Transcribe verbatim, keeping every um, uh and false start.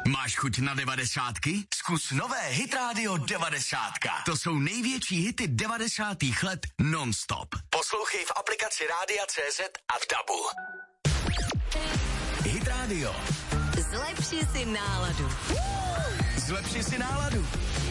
Máš chuť na devadesátky? Zkus nové Hit Radio devadesátka. To jsou největší hity devadesátých let non-stop. Poslouchej v aplikaci Rádia C Z a v dabu. Hit Radio. Zlepši si náladu. Zlepši si náladu.